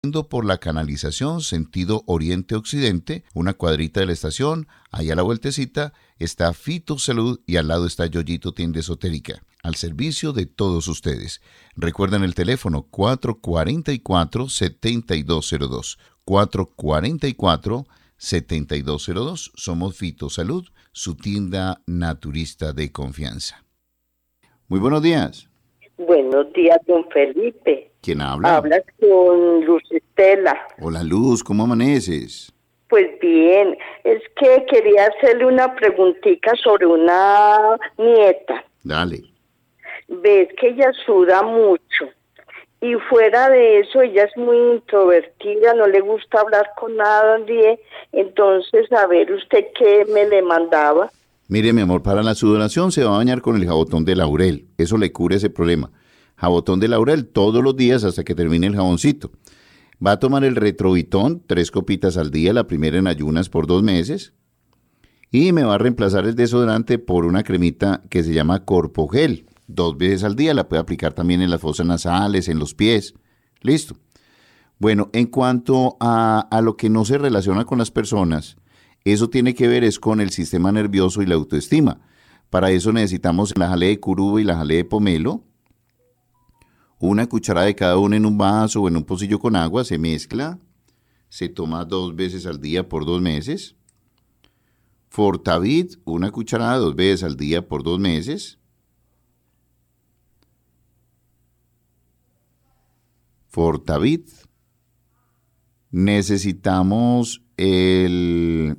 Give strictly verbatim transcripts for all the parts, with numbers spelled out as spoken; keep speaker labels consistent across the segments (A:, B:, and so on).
A: por la canalización sentido oriente-occidente, una cuadrita de la estación, allá a la vueltecita está Fito Salud y al lado está Yoyito Tienda Esotérica, al servicio de todos ustedes. Recuerden el teléfono cuatro cuatro cuatro, siete dos cero dos, cuatro cuatro cuatro, siete dos cero dos. Somos Fito Salud, su tienda naturista de confianza. Muy buenos días.
B: Buenos días, don Felipe.
A: ¿Quién habla?
B: Hablas con Luz Estela.
A: Hola Luz, ¿cómo amaneces?
B: Pues bien, es que quería hacerle una preguntita sobre una nieta.
A: Dale.
B: Ves que ella suda mucho y fuera de eso ella es muy introvertida, no le gusta hablar con nadie. Entonces, a ver, ¿usted qué me le mandaba?
A: Mire, mi amor, para la sudoración se va a bañar con el jabotón de laurel. Eso le cura ese problema. Jabotón de laurel todos los días hasta que termine el jaboncito. Va a tomar el retrovitón, tres copitas al día, la primera en ayunas por dos meses. Y me va a reemplazar el desodorante por una cremita que se llama Corpogel. Dos veces al día, la puede aplicar también en las fosas nasales, en los pies. Listo. Bueno, en cuanto a, a lo que no se relaciona con las personas, eso tiene que ver es con el sistema nervioso y la autoestima. Para eso necesitamos la jalea de curuba y la jalea de pomelo. Una cucharada de cada una en un vaso o en un pocillo con agua, se mezcla, se toma dos veces al día por dos meses. Fortavit, una cucharada dos veces al día por dos meses. Fortavit. Necesitamos el,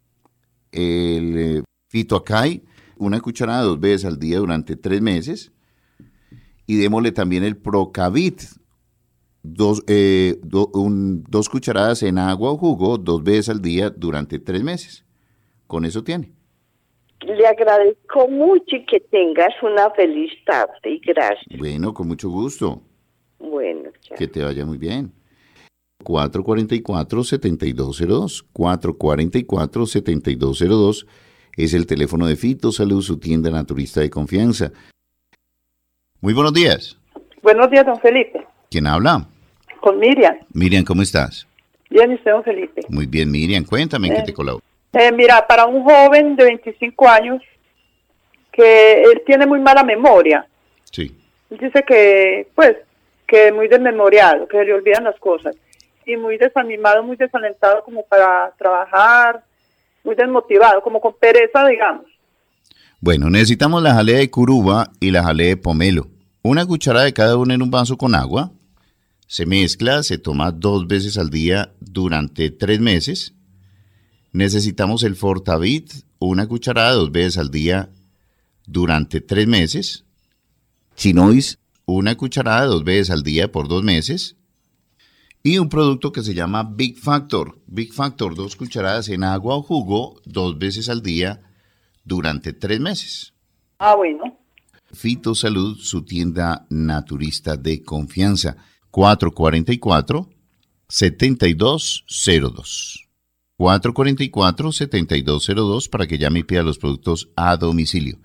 A: el Fitoacay, una cucharada dos veces al día durante tres meses. Y démosle también el Procavit, dos, eh, do, un, dos cucharadas en agua o jugo, dos veces al día durante tres meses. Con eso tiene.
B: Le agradezco mucho y que tengas una feliz tarde y gracias.
A: Bueno, con mucho gusto.
B: Bueno, chao.
A: Que te vaya muy bien. cuatro cuatro cuatro, siete dos cero dos, cuatro cuatro cuatro, siete dos cero dos es el teléfono de Fito Salud, su tienda naturista de confianza. Muy buenos días.
C: Buenos días, don Felipe.
A: ¿Quién habla?
C: Con Miriam.
A: Miriam, ¿cómo estás?
C: Bien, ¿y usted, don Felipe?
A: Muy bien, Miriam. Cuéntame en
C: eh,
A: qué te colaboro.
C: Eh, mira, para un joven de veinticinco años que él tiene muy mala memoria.
A: Sí.
C: Dice que, pues, que es muy desmemoriado, que se le olvidan las cosas. Y muy desanimado, muy desalentado como para trabajar, muy desmotivado, como con pereza, digamos.
A: Bueno, necesitamos la jalea de curuba y la jalea de pomelo. Una cucharada de cada una en un vaso con agua. Se mezcla, se toma dos veces al día durante tres meses. Necesitamos el Fortavit, una cucharada dos veces al día durante tres meses. Chinois, una cucharada dos veces al día por dos meses. Y un producto que se llama Big Factor. Big Factor, dos cucharadas en agua o jugo, dos veces al día durante tres meses.
C: Ah, bueno.
A: Fito Salud, su tienda naturista de confianza. cuatro cuatro cuatro, siete dos cero dos. cuatro cuatro cuatro, siete dos cero dos para que llame y pida los productos a domicilio.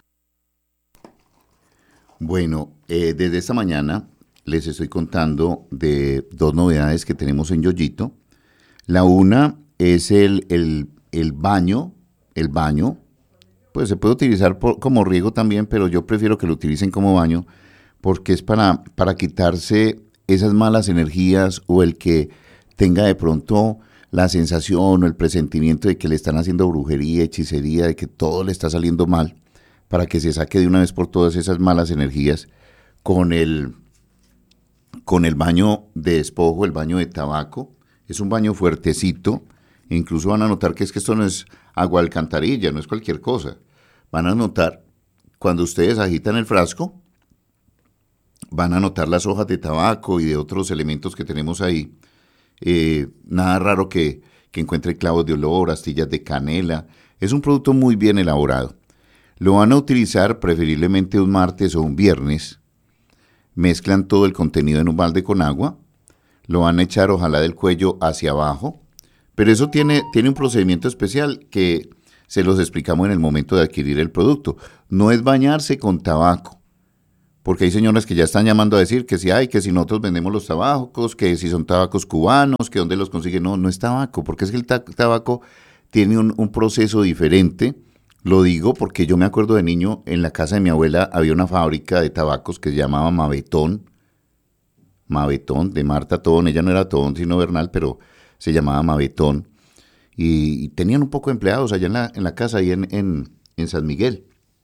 A: Bueno, eh, desde esta mañana les estoy contando de dos novedades que tenemos en Yoyito. La una es el, el, el baño, el baño, pues se puede utilizar por, como riego también, pero yo prefiero que lo utilicen como baño porque es para, para quitarse esas malas energías o el que tenga de pronto la sensación o el presentimiento de que le están haciendo brujería, hechicería, de que todo le está saliendo mal, para que se saque de una vez por todas esas malas energías con el, con el baño de despojo, el baño de tabaco. Es un baño fuertecito, incluso van a notar que es que esto no es agua de alcantarilla, no es cualquier cosa. Van a notar, cuando ustedes agitan el frasco, van a notar las hojas de tabaco y de otros elementos que tenemos ahí. Eh, nada raro que, que encuentre clavos de olor, astillas de canela. Es un producto muy bien elaborado. Lo van a utilizar preferiblemente un martes o un viernes. Mezclan todo el contenido en un balde con agua. Lo van a echar ojalá del cuello hacia abajo. Pero eso tiene, tiene un procedimiento especial que se los explicamos en el momento de adquirir el producto. No es bañarse con tabaco, porque hay señoras que ya están llamando a decir que si hay, que si nosotros vendemos los tabacos, que si son tabacos cubanos, que dónde los consiguen. No, no es tabaco, porque es que el ta- tabaco tiene un, un proceso diferente. Lo digo porque yo me acuerdo de niño, en la casa de mi abuela había una fábrica de tabacos que se llamaba Mabetón, Mabetón, de Marta Tón, ella no era Tón, sino Bernal, pero se llamaba Mabetón, y, y tenían un poco de empleados allá en la, en la casa, ahí en, en, en San Miguel,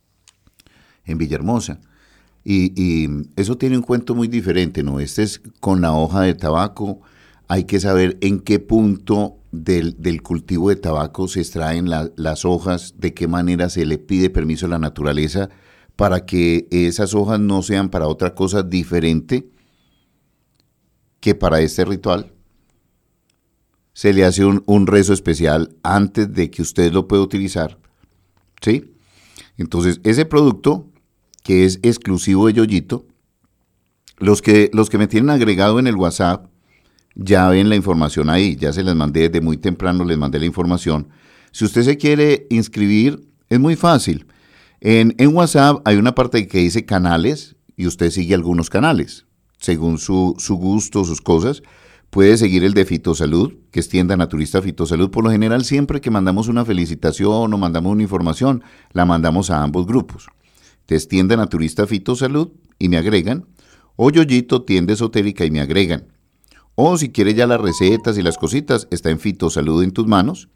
A: en Villahermosa. Y, y eso tiene un cuento muy diferente, ¿no? Este es con la hoja de tabaco. Hay que saber en qué punto del, del cultivo de tabaco se extraen la- las hojas, de qué manera se le pide permiso a la naturaleza para que esas hojas no sean para otra cosa diferente que para este ritual. Se le hace un, un rezo especial antes de que usted lo pueda utilizar, ¿sí? Entonces, ese producto que es exclusivo de Yoyito, los que, los que me tienen agregado en el WhatsApp ya ven la información ahí, ya se les mandé desde muy temprano, les mandé la información. Si usted se quiere inscribir, es muy fácil. En, en WhatsApp hay una parte que dice canales y usted sigue algunos canales, según su, su gusto, sus cosas. Puede seguir el de Fitosalud, que es tienda naturista Fitosalud. Por lo general, siempre que mandamos una felicitación o mandamos una información, la mandamos a ambos grupos. Entonces, tienda naturista Fitosalud y me agregan, o Yoyito, tienda esotérica y me agregan. O si quiere ya las recetas y las cositas, está en Fitosalud en tus manos.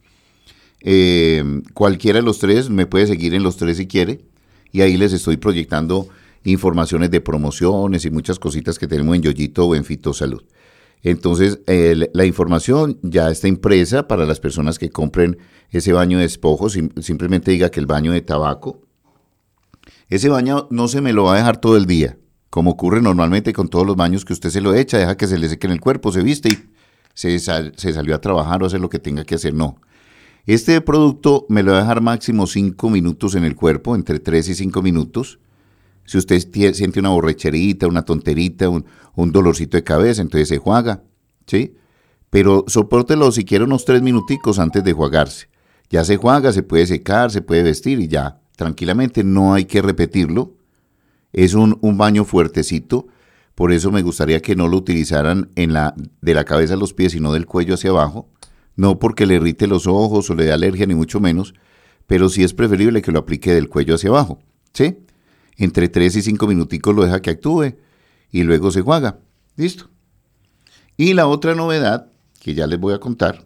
A: Eh, cualquiera de los tres, me puede seguir en los tres si quiere. Y ahí les estoy proyectando informaciones de promociones y muchas cositas que tenemos en Yoyito o en Fitosalud. Entonces, eh, la información ya está impresa para las personas que compren ese baño de espojo. Sim- simplemente diga que el baño de tabaco. Ese baño no se me lo va a dejar todo el día, como ocurre normalmente con todos los baños que usted se lo echa, deja que se le seque en el cuerpo, se viste y se, sal- se salió a trabajar o hacer lo que tenga que hacer. No. Este producto me lo va a dejar máximo cinco minutos en el cuerpo, entre tres y cinco minutos. Si usted tie- siente una borracherita, una tonterita, un, un dolorcito de cabeza, entonces se juega, ¿sí? Pero sopórtelo si quiere unos tres minuticos antes de jugarse. Ya se juega, se puede secar, se puede vestir y ya, tranquilamente, no hay que repetirlo. Es un, un baño fuertecito, por eso me gustaría que no lo utilizaran en la, de la cabeza a los pies, sino del cuello hacia abajo. No porque le irrite los ojos o le dé alergia, ni mucho menos, pero sí es preferible que lo aplique del cuello hacia abajo, ¿sí? Entre tres y cinco minuticos lo deja que actúe y luego se juega. Listo. Y la otra novedad que ya les voy a contar,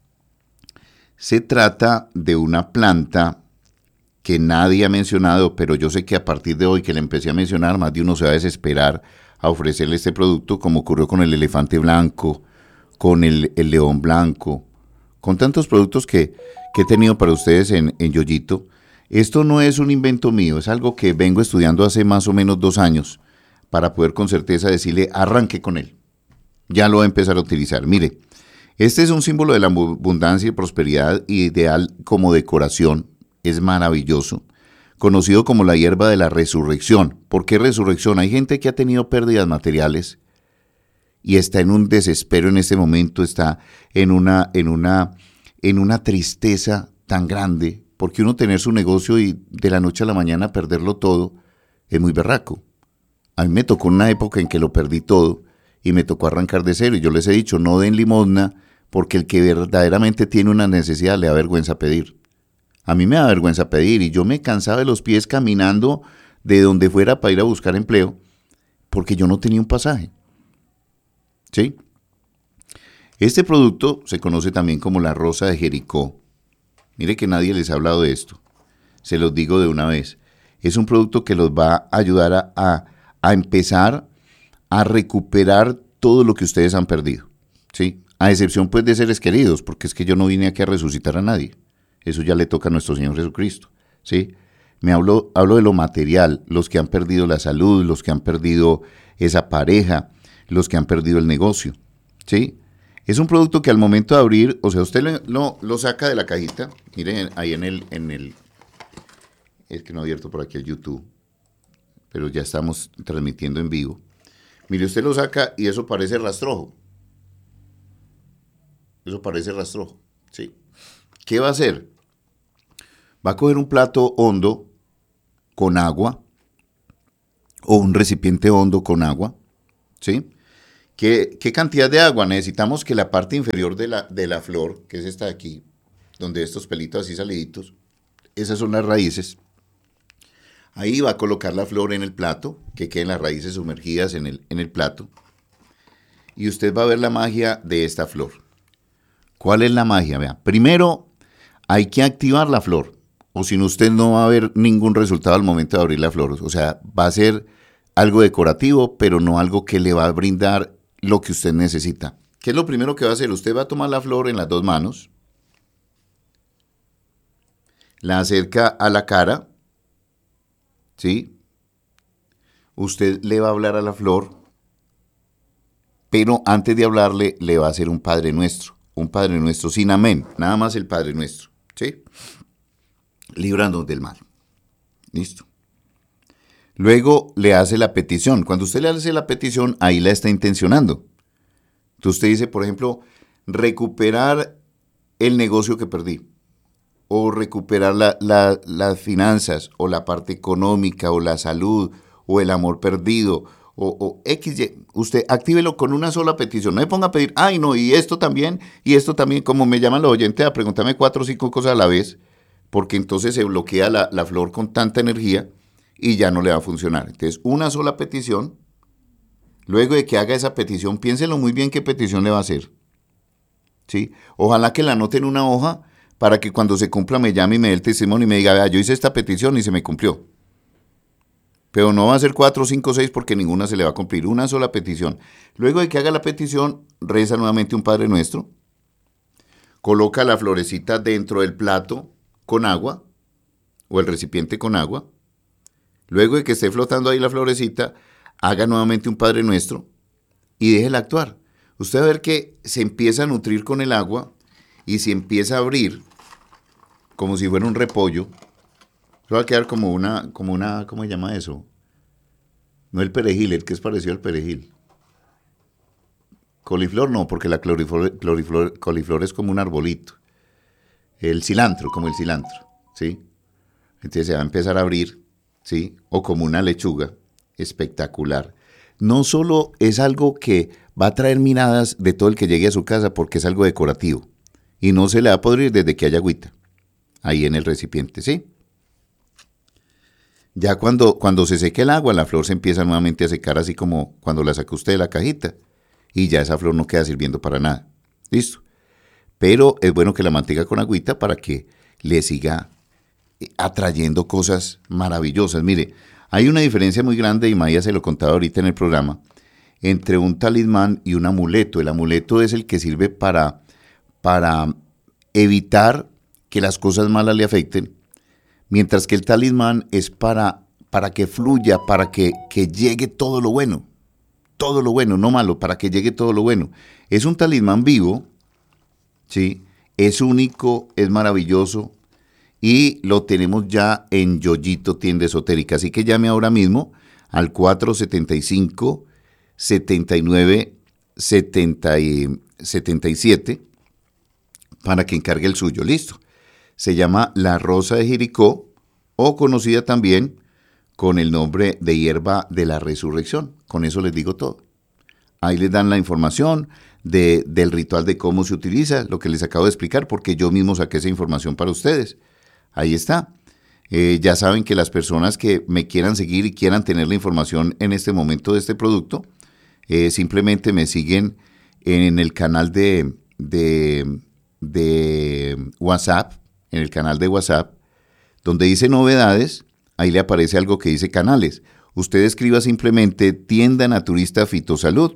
A: se trata de una planta que nadie ha mencionado, pero yo sé que a partir de hoy que le empecé a mencionar, más de uno se va a desesperar a ofrecerle este producto, como ocurrió con el elefante blanco, con el, el león blanco, con tantos productos que, que he tenido para ustedes en, en Yoyito. Esto no es un invento mío, es algo que vengo estudiando hace más o menos dos años para poder con certeza decirle, arranque con él. Ya lo voy a empezar a utilizar. Mire, este es un símbolo de la abundancia y prosperidad ideal como decoración. Es maravilloso. Conocido como la hierba de la resurrección. ¿Por qué resurrección? Hay gente que ha tenido pérdidas materiales y está en un desespero en este momento, está en una, en una, en una tristeza tan grande, porque uno tener su negocio y de la noche a la mañana perderlo todo es muy berraco. A mí me tocó una época en que lo perdí todo y me tocó arrancar de cero. Y yo les he dicho, no den limosna, porque el que verdaderamente tiene una necesidad le da vergüenza pedir. A mí me da vergüenza pedir y yo me cansaba de los pies caminando de donde fuera para ir a buscar empleo porque yo no tenía un pasaje. ¿Sí? Este producto se conoce también como la rosa de Jericó. Mire que nadie les ha hablado de esto. Se los digo de una vez. Es un producto que los va a ayudar a, a, a empezar a recuperar todo lo que ustedes han perdido. ¿Sí? A excepción pues de seres queridos, porque es que yo no vine aquí a resucitar a nadie. Eso ya le toca a nuestro Señor Jesucristo. ¿Sí? Me hablo, hablo de lo material, los que han perdido la salud, los que han perdido esa pareja, los que han perdido el negocio. ¿Sí? Es un producto que al momento de abrir, o sea, usted lo, lo, lo saca de la cajita, miren ahí en el, en el, es que no he abierto por aquí el YouTube, pero ya estamos transmitiendo en vivo. Mire, usted lo saca y eso parece rastrojo. Eso parece rastrojo, ¿sí? ¿Qué va a hacer? Va a coger un plato hondo con agua, o un recipiente hondo con agua, ¿sí? ¿Qué, qué cantidad de agua? Necesitamos que la parte inferior de la, de la flor, que es esta de aquí, donde estos pelitos así saliditos, esas son las raíces. Ahí va a colocar la flor en el plato, que queden las raíces sumergidas en el, en el plato. Y usted va a ver la magia de esta flor. ¿Cuál es la magia? Vea, primero hay que activar la flor, o si no usted no va a ver ningún resultado al momento de abrir la flor. O sea, va a ser algo decorativo, pero no algo que le va a brindar lo que usted necesita. ¿Qué es lo primero que va a hacer? Usted va a tomar la flor en las dos manos, la acerca a la cara, ¿sí? Usted le va a hablar a la flor, pero antes de hablarle le va a hacer un Padre Nuestro, un Padre Nuestro sin amén, nada más el Padre Nuestro, ¿sí? Líbranos del mal. ¿Listo? Luego le hace la petición. Cuando usted le hace la petición, ahí la está intencionando. Entonces usted dice, por ejemplo, recuperar el negocio que perdí, o recuperar la, la, las finanzas, o la parte económica, o la salud, o el amor perdido, o, o X Y. Usted actívelo con una sola petición. No me ponga a pedir, ay no, y esto también, y esto también, como me llaman los oyentes a preguntarme cuatro o cinco cosas a la vez, porque entonces se bloquea la, la flor con tanta energía y ya no le va a funcionar. Entonces, una sola petición. Luego de que haga esa petición, piénselo muy bien qué petición le va a hacer, ¿sí? Ojalá que la anote en una hoja para que cuando se cumpla me llame y me dé el testimonio y me diga, vea, yo hice esta petición y se me cumplió. Pero no va a ser cuatro, cinco, seis porque ninguna se le va a cumplir. Una sola petición. Luego de que haga la petición, reza nuevamente un Padre Nuestro. Coloca la florecita dentro del plato con agua o el recipiente con agua. Luego de que esté flotando ahí la florecita, haga nuevamente un Padre Nuestro y déjela actuar. Usted va a ver que se empieza a nutrir con el agua y se empieza a abrir como si fuera un repollo. Eso va a quedar como una, como una, ¿cómo se llama eso? No el perejil, el que es parecido al perejil. Coliflor no, porque la coliflor, coliflor, coliflor es como un arbolito. El cilantro, como el cilantro, ¿sí? Entonces se va a empezar a abrir, ¿sí? O como una lechuga, espectacular. No solo es algo que va a traer miradas de todo el que llegue a su casa porque es algo decorativo. Y no se le va a podrir desde que haya agüita ahí en el recipiente, ¿sí? Ya cuando, cuando se seque el agua, la flor se empieza nuevamente a secar así como cuando la saca usted de la cajita. Y ya esa flor no queda sirviendo para nada. ¿Listo? Pero es bueno que la mantenga con agüita para que le siga atrayendo cosas maravillosas. Mire, hay una diferencia muy grande, y Maya se lo contaba ahorita en el programa, entre un talismán y un amuleto. El amuleto es el que sirve para, para evitar que las cosas malas le afecten, mientras que el talismán es para, para que fluya, para que, que llegue todo lo bueno. Todo lo bueno, no malo, para que llegue todo lo bueno. Es un talismán vivo, ¿sí? Es único, es maravilloso y lo tenemos ya en Yoyito Tienda Esotérica. Así que llame ahora mismo al cuatro setenta y cinco, setenta y nueve, setenta y siete para que encargue el suyo. Listo. Se llama La Rosa de Jericó, o conocida también con el nombre de hierba de la resurrección. Con eso les digo todo. Ahí les dan la información de, del ritual de cómo se utiliza, lo que les acabo de explicar, porque yo mismo saqué esa información para ustedes. Ahí está. Eh, ya saben que las personas que me quieran seguir y quieran tener la información en este momento de este producto, eh, simplemente me siguen en el canal de, de, de WhatsApp, en el canal de WhatsApp, donde dice novedades. Ahí le aparece algo que dice canales. Usted escriba simplemente Tienda Naturista Fitosalud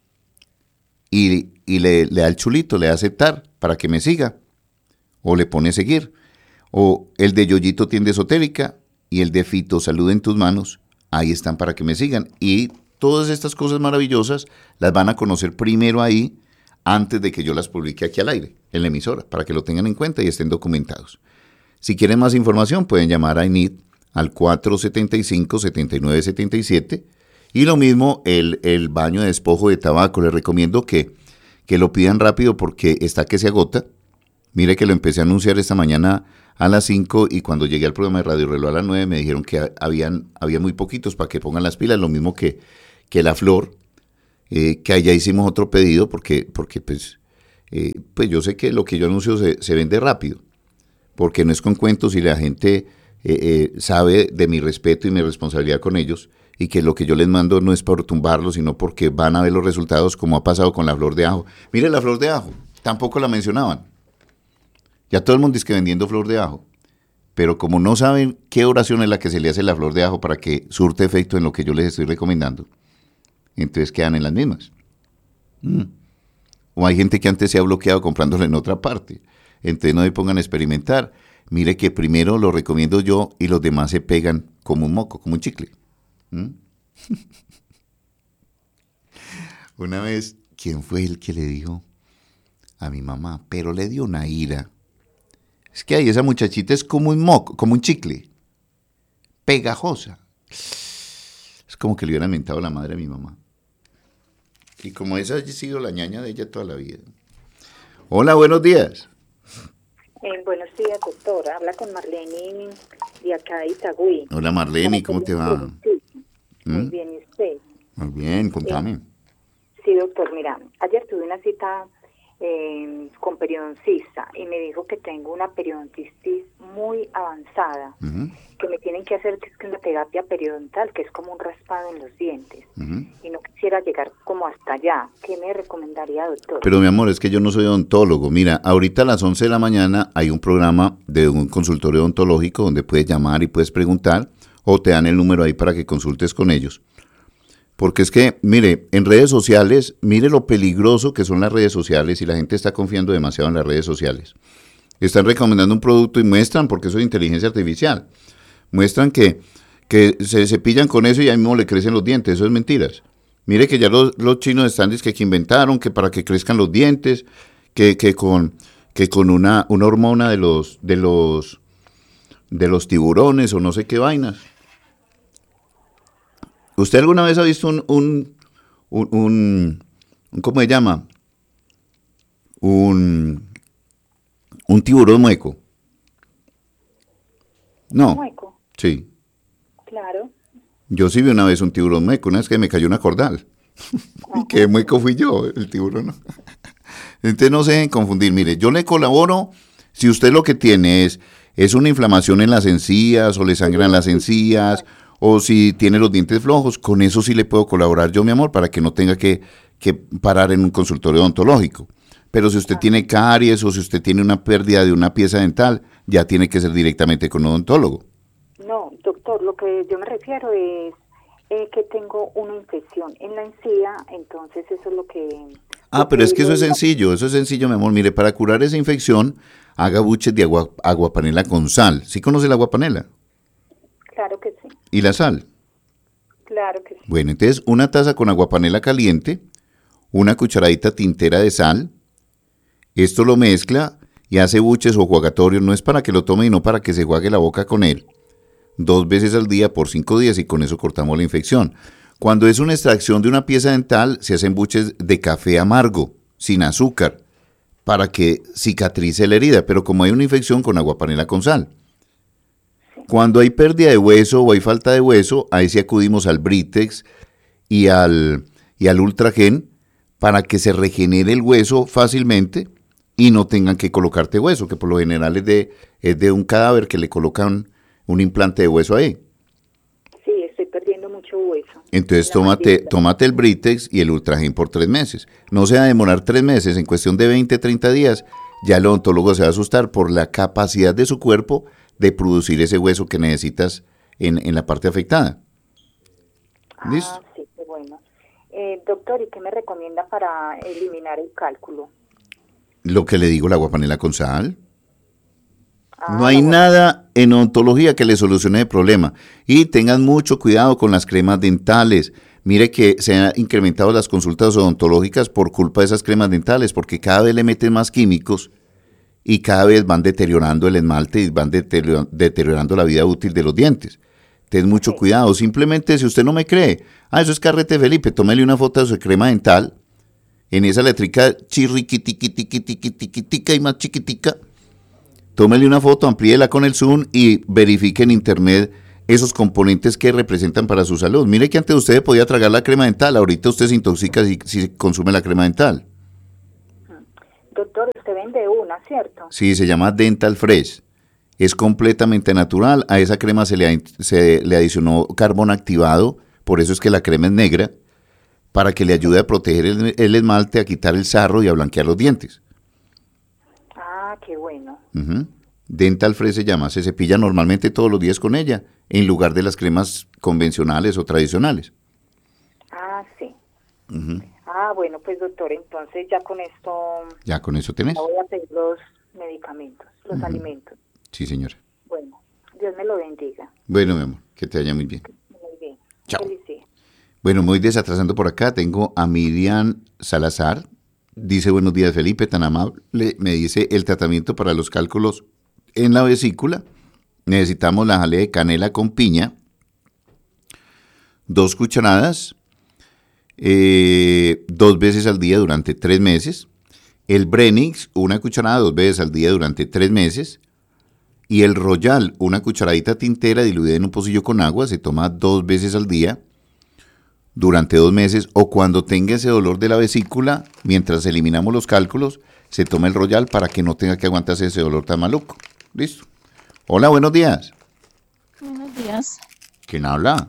A: y, y le, le da el chulito, le da aceptar para que me siga. O le pone seguir. O el de Yoyito Tienda Esotérica y el de Fitosalud en tus manos. Ahí están para que me sigan. Y todas estas cosas maravillosas las van a conocer primero ahí, antes de que yo las publique aquí al aire, en la emisora, para que lo tengan en cuenta y estén documentados. Si quieren más información, pueden llamar a Enid al cuatro setenta y cinco, setenta y nueve setenta y siete. Y lo mismo el, el baño de despojo de tabaco. Les recomiendo que, que lo pidan rápido porque está que se agota. Mire que lo empecé a anunciar esta mañana a las cinco y cuando llegué al programa de Radio Reloj a las nueve me dijeron que habían, había muy poquitos para que pongan las pilas, lo mismo que, que la flor, eh, que allá hicimos otro pedido porque, porque pues, eh, pues yo sé que lo que yo anuncio se, se vende rápido, porque no es con cuentos y la gente eh, eh, sabe de mi respeto y mi responsabilidad con ellos y que lo que yo les mando no es por tumbarlos, sino porque van a ver los resultados como ha pasado con la flor de ajo. Mire la flor de ajo, tampoco la mencionaban. Ya todo el mundo dice que vendiendo flor de ajo, pero como no saben qué oración es la que se le hace a la flor de ajo para que surte efecto en lo que yo les estoy recomendando, entonces quedan en las mismas. Mm. O hay gente que antes se ha bloqueado comprándolo en otra parte, entonces no me pongan a experimentar. Mire que primero lo recomiendo yo y los demás se pegan como un moco, como un chicle. ¿Mm? Una vez, ¿quién fue el que le dijo a mi mamá? Pero le dio una ira. Es que ahí esa muchachita es como un moco, como un chicle, pegajosa. Es como que le hubieran mentado la madre a mi mamá. Y como esa ha sido la ñaña de ella toda la vida. Hola, buenos días.
D: Eh, buenos días, doctor. Habla con Marlene de acá de Itagüí.
A: Hola, Marlene, ¿cómo te va?
D: Sí.
A: ¿Mm?
D: Muy bien, ¿y usted?
A: Muy bien, contame.
D: Eh, sí, doctor, mira, ayer tuve una cita eh, con periodoncista y me dijo que tengo una periodontitis muy avanzada,
A: Uh-huh.
D: que me tienen que hacer que es que una terapia periodontal, que es como un raspado en los dientes.
A: Uh-huh.
D: Y no quisiera llegar como hasta allá. ¿Qué me recomendaría, doctor?
A: Pero mi amor, es que yo no soy odontólogo. Mira, ahorita a las once de la mañana hay un programa de un consultorio odontológico donde puedes llamar y puedes preguntar o te dan el número ahí para que consultes con ellos. Porque es que, mire, en redes sociales, mire lo peligroso que son las redes sociales y la gente está confiando demasiado en las redes sociales. Están recomendando un producto y muestran, porque eso es inteligencia artificial, muestran que, que se cepillan con eso y ahí mismo le crecen los dientes. Eso es mentiras. Mire que ya los, los chinos están diciendo que, que inventaron que para que crezcan los dientes, que, que con, que con una, una hormona de los, de los, de los tiburones o no sé qué vainas. ¿Usted alguna vez ha visto un, un, un, un, un ¿cómo se llama? Un, un tiburón mueco. No.
D: ¿Mueco?
A: Sí.
D: Claro.
A: Yo sí vi una vez un tiburón mueco, una vez que me cayó una cordal. Y que mueco fui yo, el tiburón. No. Entonces no se dejen confundir. Mire, yo le colaboro si usted lo que tiene es, es una inflamación en las encías o le sangran las encías o si tiene los dientes flojos, con eso sí le puedo colaborar yo, mi amor, para que no tenga que, que parar en un consultorio odontológico. Pero si usted tiene caries o si usted tiene una pérdida de una pieza dental, ya tiene que ser directamente con un odontólogo.
D: No, doctor, lo que yo me refiero es eh, que tengo una infección en la encía, entonces eso es lo que...
A: Ah,
D: lo
A: pero es que eso es
D: yo-
A: sencillo, eso es sencillo, mi amor. Mire, para curar esa infección, haga buches de agua, aguapanela con sal. ¿Sí conoce la aguapanela?
D: Claro que sí,
A: ¿Y la sal?
D: claro que sí.
A: Bueno, entonces una taza con aguapanela caliente, una cucharadita tintera de sal, esto lo mezcla y hace buches o juagatorios, no es para que lo tome y no para que se juegue la boca con él. Dos veces al día por cinco días y con eso cortamos la infección. Cuando es una extracción de una pieza dental, se hacen buches de café amargo, sin azúcar, para que cicatrice la herida, pero como hay una infección, con aguapanela con sal. Cuando hay pérdida de hueso o hay falta de hueso, ahí sí acudimos al Britex y al, y al Ultragen para que se regenere el hueso fácilmente y no tengan que colocarte hueso, que por lo general es de, es de un cadáver que le colocan un implante de hueso ahí.
D: Sí, estoy perdiendo mucho hueso.
A: Entonces
D: La
A: tómate,
D: mandíbula.
A: tómate el Britex y el Ultragen por tres meses. No se va a demorar tres meses, en cuestión de veinte, treinta días, ya el odontólogo se va a asustar por la capacidad de su cuerpo de producir ese hueso que necesitas en, en la parte afectada. ¿Listo?
D: Ah, sí, qué bueno. Eh, doctor, ¿y qué me recomienda para eliminar el cálculo?
A: Lo que le digo, la aguapanela con sal.
D: Ah,
A: No hay
D: la-
A: nada en odontología que le solucione el problema. Y tengan mucho cuidado con las cremas dentales. Mire que se han incrementado las consultas odontológicas por culpa de esas cremas dentales, porque cada vez le meten más químicos y cada vez van deteriorando el esmalte y van deterioro- deteriorando la vida útil de los dientes. Ten mucho
D: Sí.
A: cuidado. Simplemente, si usted no me cree, ah, eso es carrete Felipe, tómele una foto de su crema dental en esa letrica chirriquitiquitiquitiquitica y más chiquitica. tómele una foto, amplíela con el zoom y verifique en internet esos componentes que representan para su salud. Mire que antes usted podía tragar la crema dental, ahorita usted se intoxica si, si consume la crema dental.
D: Doctor, usted vende una, ¿cierto?
A: Sí, se llama Dental Fresh. Es completamente natural. A esa crema se le, se le adicionó carbón activado, por eso es que la crema es negra, para que le ayude a proteger el, el esmalte, a quitar el sarro y a blanquear los dientes.
D: Ah, qué bueno.
A: Uh-huh. Dental Fresh se llama. Se cepilla normalmente todos los días con ella, en lugar de las cremas convencionales o tradicionales.
D: Ah, sí.
A: Uh-huh.
D: Ah, bueno, pues doctor, entonces ya con esto...
A: Ya con eso tenés.
D: Ya voy a pedir los medicamentos, los uh-huh. alimentos.
A: Sí, señora.
D: Bueno, Dios me lo bendiga.
A: Bueno, mi amor, que te vaya muy bien.
D: Muy bien.
A: Chao.
D: Feliz día.
A: Bueno, muy desatrasando por acá, tengo a Miriam Salazar. Dice, buenos días, Felipe, tan amable. Me dice, el tratamiento para los cálculos en la vesícula. Necesitamos la jalea de canela con piña. Dos cucharadas. Eh, dos veces al día durante tres meses. El Brenix, una cucharada dos veces al día durante tres meses. Y el Royal, una cucharadita tintera diluida en un pocillo con agua, se toma dos veces al día durante dos meses. O cuando tenga ese dolor de la vesícula, mientras eliminamos los cálculos, se toma el Royal para que no tenga que aguantarse ese dolor tan maluco. ¿Listo? Hola, buenos días.
E: Buenos días.
A: ¿Quién habla?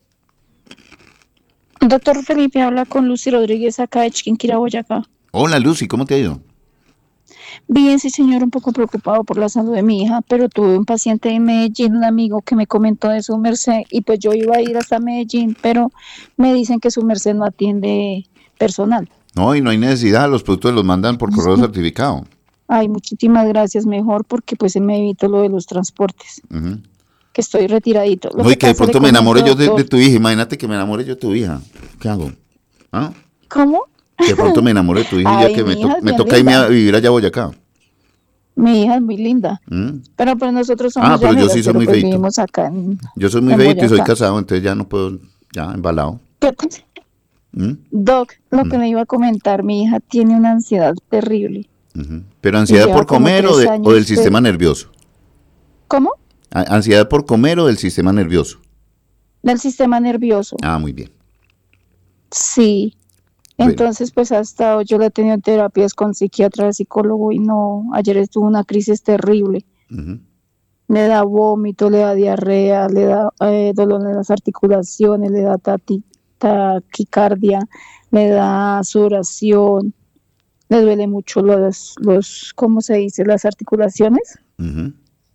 E: Doctor Felipe, habla con Lucy Rodríguez acá de Chiquinquirá, Boyacá.
A: Hola, Lucy, ¿cómo te ha ido?
E: Bien, sí, señor, un poco preocupado por la salud de mi hija, pero tuve un paciente en Medellín, un amigo que me comentó de su merced, y pues yo iba a ir hasta Medellín, pero me dicen que su merced no atiende personal.
A: No, y no hay necesidad, los productos los mandan por correo sí. certificado.
E: Ay, muchísimas gracias, mejor, porque pues se me evitó lo de los transportes. Uh-huh. Que estoy retiradito.
A: Lo no, que y que de pronto me enamore yo de, de tu hija. Imagínate que me enamore yo de tu hija. ¿Qué hago? ¿Ah?
E: ¿Cómo?
A: Que de pronto me enamore de tu hija. Ay, ya que me, to- me toca irme a vivir allá a Boyacá.
E: Mi hija es muy linda. ¿Mm? Pero pues nosotros somos
A: Ah, pero yo sí soy muy
E: pues
A: feito.
E: Acá en,
A: yo soy muy feito y soy casado, entonces ya no puedo, ya embalado.
E: ¿Mm? Doc, lo ¿Mm? que me iba a comentar, mi hija tiene una ansiedad terrible.
A: Uh-huh. ¿Pero ansiedad por comer o, de, o del sistema de... nervioso?
E: ¿Cómo?
A: ¿Ansiedad por comer o del sistema nervioso?
E: Del sistema nervioso.
A: Ah, muy bien.
E: Sí. Bueno. Entonces, pues hasta hoy yo le he tenido terapias con psiquiatra, psicólogo y no, ayer estuvo una crisis terrible. Uh-huh. Le da vómito, le da diarrea, le da eh, dolor en las articulaciones, le da tati, taquicardia, le da sudoración, le duele mucho los, los ¿cómo se dice? Las articulaciones. Uh-huh.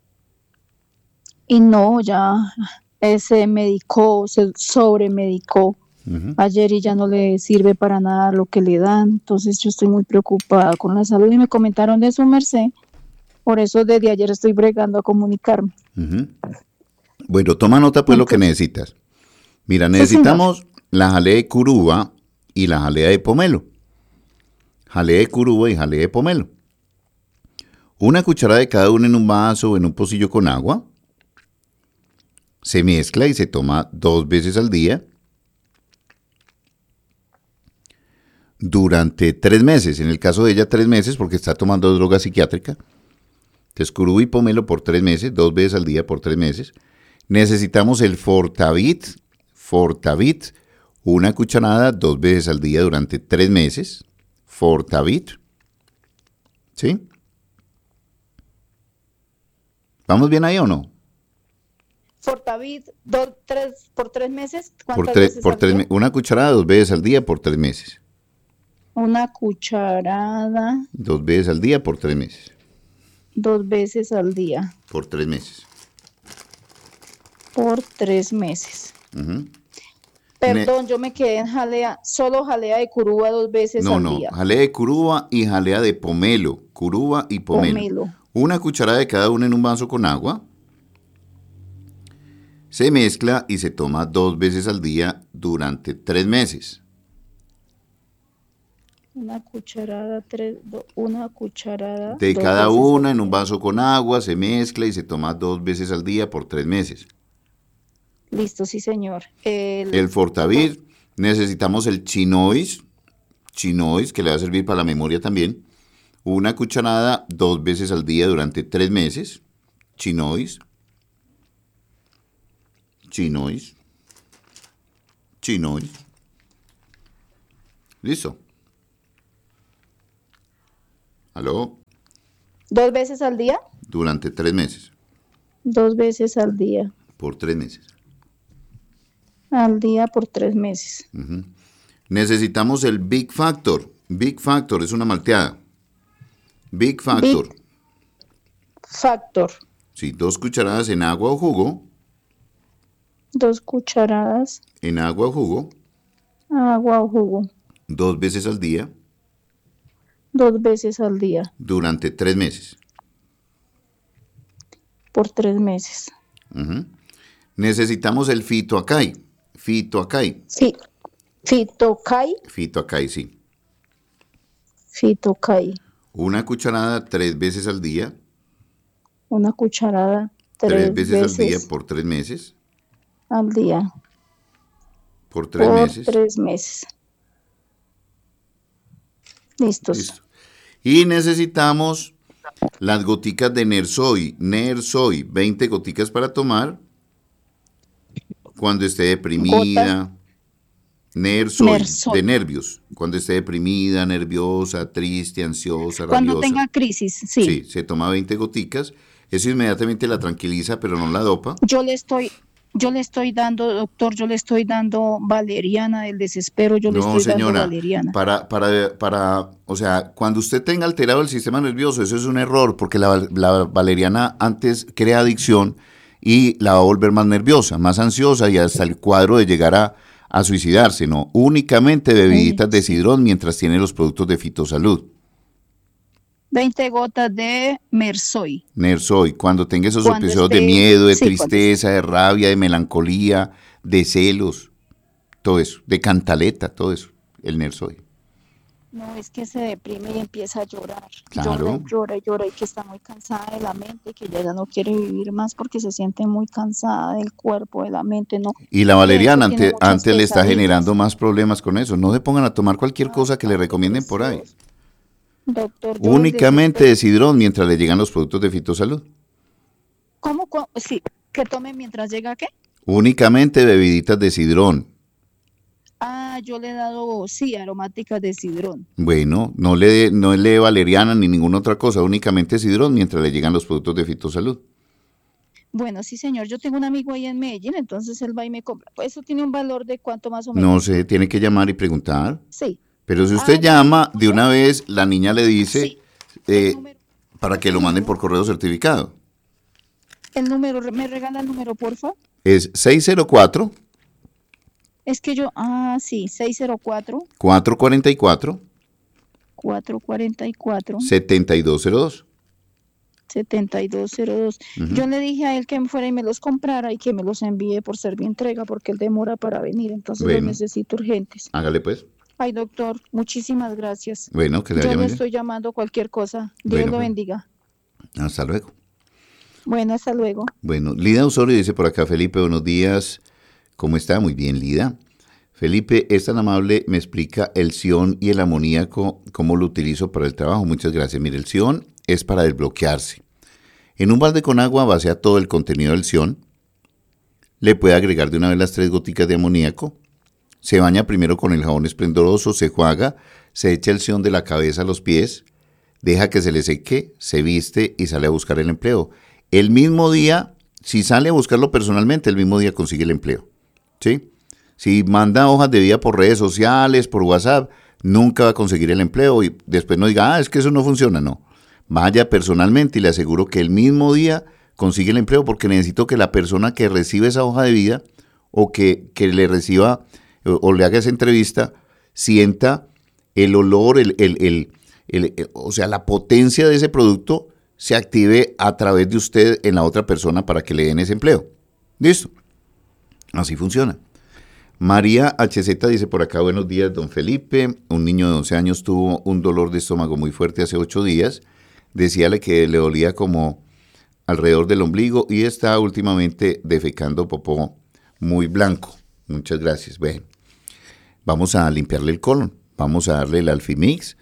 E: Y no, ya eh, se medicó, se sobremedicó. Uh-huh. Ayer y ya no le sirve para nada lo que le dan, entonces yo estoy muy preocupada con la salud y me comentaron de su merced, por eso desde ayer estoy bregando a comunicarme.
A: Uh-huh. Bueno, toma nota pues entonces, lo que necesitas. Mira, necesitamos sí, la jalea de curuba y la jalea de pomelo. Jalea de curuba y jalea de pomelo. Una cucharada de cada una en un vaso o en un pocillo con agua. Se mezcla y se toma dos veces al día. Durante tres meses, en el caso de ella tres meses porque está tomando droga psiquiátrica. Entonces, curuba y pomelo por tres meses, dos veces al día por tres meses. Necesitamos el Fortavit, Fortavit, una cucharada dos veces al día durante tres meses. Fortavit, ¿sí? ¿Vamos bien ahí o no?
E: Fortavit, dos, tres, por tres meses.
A: Por, tre- por tres me- una cucharada dos veces al día por tres meses.
E: Una cucharada.
A: Dos veces al día por tres meses.
E: Dos veces al día.
A: Por tres meses.
E: Por tres meses. Uh-huh. Perdón, ne- yo me quedé en jalea, solo jalea de curuba dos veces
A: no,
E: al
A: no,
E: día.
A: No, jalea de curuba y jalea de pomelo. Curuba y pomelo. pomelo. Una cucharada de cada una en un vaso con agua. Se mezcla y se toma dos veces al día durante tres meses.
E: Una cucharada, tres, do, una cucharada.
A: De cada una en un vaso con agua, se mezcla y se toma dos veces al día por tres meses.
E: Listo, sí, señor.
A: El, el Fortavit, necesitamos el Chinois, Chinois, que le va a servir para la memoria también. Una cucharada dos veces al día durante tres meses. Chinois. Chinois. Chinois. Listo. ¿Aló?
E: ¿Dos veces al día?
A: Durante tres meses.
E: Dos veces al día.
A: Por tres meses.
E: Al día por tres meses.
A: Uh-huh. Necesitamos el Big Factor. Big Factor es una malteada. Big Factor.
E: Big Factor.
A: Sí, dos cucharadas en agua o jugo.
E: Dos cucharadas.
A: En agua o jugo.
E: Agua o jugo.
A: Dos veces al día.
E: Dos veces al día.
A: Durante tres meses.
E: Por tres meses.
A: Uh-huh. Necesitamos el Fitoacay. Fitoacay.
E: Sí. Fitocay.
A: Fitoacay, sí.
E: Fitocay.
A: Una cucharada tres veces al día.
E: Una cucharada tres,
A: tres veces,
E: veces
A: al día por tres meses.
E: Al día.
A: Por tres
E: por
A: meses.
E: tres meses. Listos.
A: Listo. Y necesitamos las goticas de Nersoy. Nersoy, veinte goticas para tomar cuando esté deprimida.
E: Gotas.
A: Nersoy,
E: Nersoy.
A: de nervios. Cuando esté deprimida, nerviosa, triste, ansiosa,
E: Cuando
A: rabiosa.
E: tenga crisis, sí.
A: Sí, se toma veinte goticas. Eso inmediatamente la tranquiliza, pero no la dopa.
E: Yo le estoy, yo le estoy dando, doctor, yo le estoy dando valeriana del desespero, yo le
A: No,
E: estoy
A: señora,
E: dando valeriana.
A: para, para, para, o sea, cuando usted tenga alterado el sistema nervioso, eso es un error, porque la, la valeriana antes crea adicción y la va a volver más nerviosa, más ansiosa y hasta el cuadro de llegar a, a suicidarse, ¿no? Únicamente bebiditas de sidrón mientras tiene los productos de Fitosalud.
E: veinte gotas de Mersoy.
A: Nersoy, cuando tenga esos
E: Cuando
A: episodios
E: esté-
A: de miedo, de
E: sí, cuando
A: tristeza, de rabia, de melancolía, de celos, todo eso, de cantaleta, todo eso, el Nersoy.
E: No, es que se deprime y empieza a llorar.
A: Claro.
E: Llora y llora y llora y que está muy cansada de la mente y que ya no quiere vivir más porque se siente muy cansada del cuerpo, de la mente, ¿no?
A: Y la valeriana
E: Tiene
A: ante-
E: muchas
A: antes le está
E: pesadillas.
A: generando más problemas con eso. No se pongan a tomar cualquier cosa que le recomienden por ahí.
E: Doctor, yo
A: Únicamente
E: desde-
A: de sidrón mientras le llegan los productos de Fitosalud.
E: ¿Cómo? cómo? Sí, que tome mientras llega, ¿qué?
A: Únicamente bebiditas de sidrón.
E: Ah, yo le he dado, sí, aromáticas de sidrón.
A: Bueno, no le, no le dé valeriana ni ninguna otra cosa, únicamente sidrón mientras le llegan los productos de Fitosalud.
E: Bueno, sí, señor, yo tengo un amigo ahí en Medellín, entonces él va y me compra. Pues eso tiene un valor de cuánto más o menos.
A: No sé, tiene que llamar y preguntar.
E: Sí.
A: Pero si usted
E: Ah,
A: llama, de una vez la niña le dice
E: Sí.
A: eh,
E: El número,
A: para que lo manden por correo certificado.
E: el número, ¿me regala el número, por favor?
A: Es seis cero cuatro,
E: Es que yo, ah, sí, seis cero cuatro,
A: cuatro cuatro cuatro,
E: cuatro cuatro cuatro,
A: siete dos cero dos.
E: siete dos cero dos.
A: Ujú.
E: Yo le dije a él que me fuera y me los comprara y que me los envíe por entrega porque él demora para venir, entonces
A: Bueno.
E: los necesito urgentes.
A: Hágale pues.
E: Ay, doctor, muchísimas gracias.
A: Bueno, que le
E: Yo
A: vaya
E: le
A: muy bien.
E: estoy llamando cualquier cosa. Dios
A: Bueno,
E: lo
A: pues.
E: bendiga.
A: Hasta luego.
E: Bueno, hasta luego.
A: Bueno, Lida Osorio dice por acá, Felipe, buenos días. ¿Cómo está? Muy bien, Lida. Felipe, es tan amable, me explica el Sion y el amoníaco, cómo lo utilizo para el trabajo. Muchas gracias. Mire, el Sion es para desbloquearse. En un balde con agua vacía todo el contenido del Sion. Le puede agregar de una vez las tres goticas de amoníaco. Se baña primero con el jabón esplendoroso, se juega, se echa el Sion de la cabeza a los pies, deja que se le seque, se viste y sale a buscar el empleo. El mismo día, si sale a buscarlo personalmente, el mismo día consigue el empleo. ¿Sí? Si manda hojas de vida por redes sociales, por WhatsApp, nunca va a conseguir el empleo y después no diga, ah, es que eso no funciona, no. Vaya personalmente y le aseguro que el mismo día consigue el empleo porque necesito que la persona que recibe esa hoja de vida o que, que le reciba o, o le haga esa entrevista sienta el olor, el, el, el, el, el, o sea, la potencia de ese producto se active a través de usted en la otra persona para que le den ese empleo. ¿Listo? Así funciona. María H Z dice por acá, buenos días, don Felipe. Un niño de once años tuvo un dolor de estómago muy fuerte hace ocho días. Decíale que le dolía como alrededor del ombligo y está últimamente defecando popó muy blanco. Muchas gracias. Bueno, vamos a limpiarle el colon. Vamos a darle el Alfimix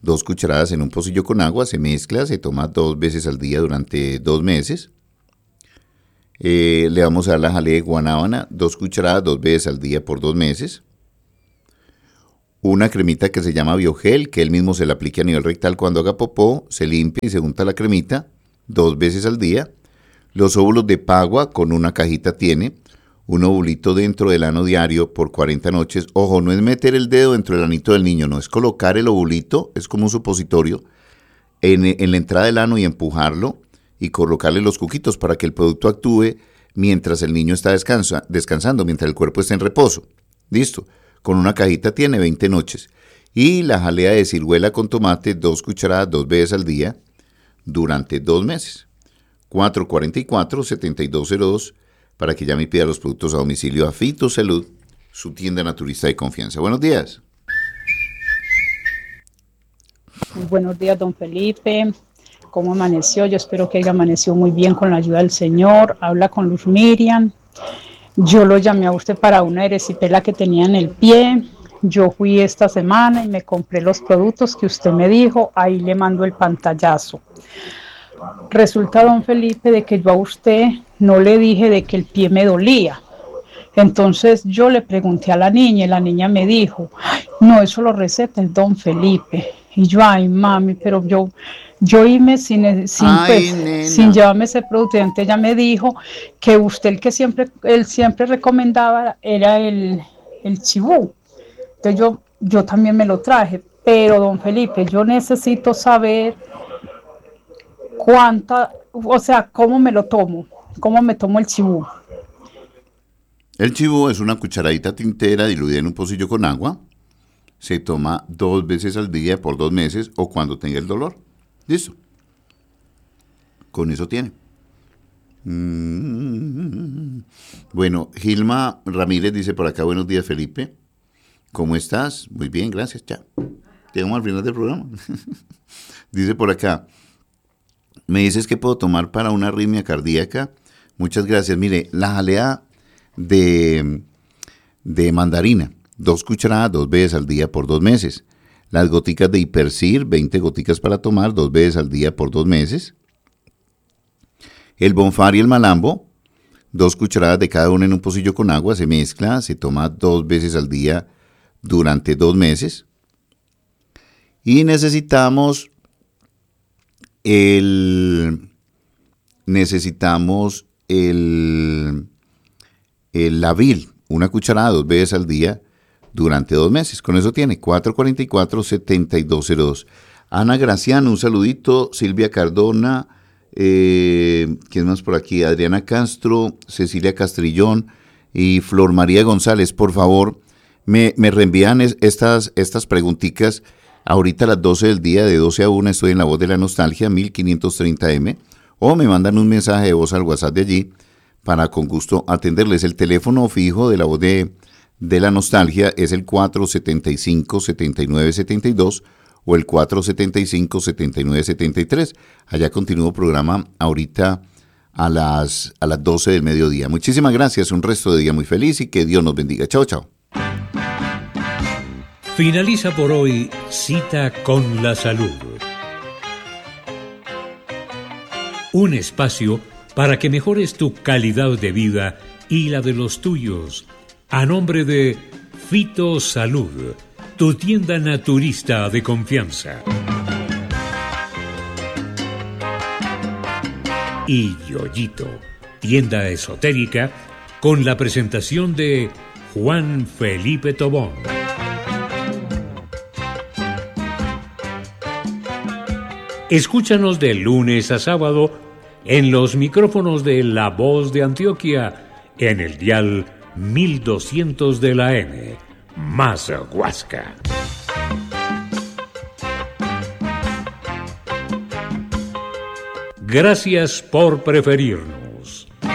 A: dos cucharadas en un pocillo con agua, se mezcla, se toma dos veces al día durante dos meses. Eh, le vamos a dar la jalea de guanábana, dos cucharadas, dos veces al día por dos meses. Una cremita que se llama Biogel, que él mismo se la aplique a nivel rectal cuando haga popó, se limpia y se unta la cremita dos veces al día. Los óvulos de pagua con una cajita tiene, un ovulito dentro del ano diario por cuarenta noches. Ojo, no es meter el dedo dentro del anito del niño, no, es colocar el ovulito, es como un supositorio, en, en la entrada del ano y empujarlo y colocarle los cuquitos para que el producto actúe mientras el niño está descansa, descansando, mientras el cuerpo está en reposo. Listo. Con una cajita tiene veinte noches. Y la jalea de ciruela con tomate, dos cucharadas, dos veces al día, durante dos meses. cuatro cuarenta y cuatro, setenta y dos cero dos, para que llame y pida los productos a domicilio a Fitosalud, su tienda naturista de confianza. Buenos días.
F: Muy buenos días, don Felipe. ¿Cómo amaneció? Yo espero que haya amanecido muy bien con la ayuda del Señor. Habla con Luz Miriam. Yo lo llamé a usted para una erisipela que tenía en el pie. Yo fui esta semana y me compré los productos que usted me dijo. Ahí le mando el pantallazo. Resulta, don Felipe, de que yo a usted no le dije de que el pie me dolía. Entonces yo le pregunté a la niña y la niña me dijo, no, eso lo receta el don Felipe. Y yo, ay, mami, pero yo, yo irme sin, sin,
A: ay,
F: pues, sin llevarme ese producto. Y entonces ella me dijo que usted el que siempre, él siempre recomendaba era el, el chibú. Entonces yo, yo también me lo traje. Pero, don Felipe, yo necesito saber cuánta, o sea, cómo me lo tomo, cómo me tomo el chibú.
A: El chibú es una cucharadita tintera diluida en un pocillo con agua. Se toma dos veces al día por dos meses o cuando tenga el dolor. Listo. Con eso tiene. Mm. Bueno, Gilma Ramírez dice por acá, buenos días, Felipe. ¿Cómo estás? Muy bien, gracias. Ya. Llegamos al final del programa. Dice por acá, me dices que puedo tomar para una arritmia cardíaca. Muchas gracias. Mire, la jalea de, de mandarina. Dos cucharadas, dos veces al día por dos meses. Las goticas de Hipercir, veinte goticas para tomar, dos veces al día por dos meses. El bonfar y el malambo, dos cucharadas de cada una en un pocillo con agua, se mezcla, se toma dos veces al día durante dos meses. Y necesitamos el, necesitamos el, el Lavil, una cucharada dos veces al día, durante dos meses. Con eso tiene cuatro cuarenta y cuatro, setenta y dos cero dos. Ana Graciano, un saludito. Silvia Cardona, eh, ¿quién más por aquí? Adriana Castro, Cecilia Castrillón y Flor María González. Por favor, me, me reenvían es, estas, estas preguntitas. Ahorita a las doce del día, de doce a una, estoy en La Voz de la Nostalgia, mil quinientos treinta eme. O me mandan un mensaje de voz al WhatsApp de allí para con gusto atenderles. El teléfono fijo de La Voz de de la Nostalgia es el cuatro setenta y cinco, setenta y nueve setenta y dos o el cuatro setenta y cinco, setenta y nueve setenta y tres. Allá continúo el programa ahorita a las, a las doce del mediodía. Muchísimas gracias, un resto de día muy feliz y que Dios nos bendiga. Chao, chao.
G: Finaliza por hoy Cita con la Salud. Un espacio para que mejores tu calidad de vida y la de los tuyos. A nombre de Fitosalud, tu tienda naturista de confianza. Y Yoyito, tienda esotérica, con la presentación de Juan Felipe Tobón. Escúchanos de lunes a sábado en los micrófonos de La Voz de Antioquia, en el dial mil doscientos de la M, más Huasca. Gracias por preferirnos.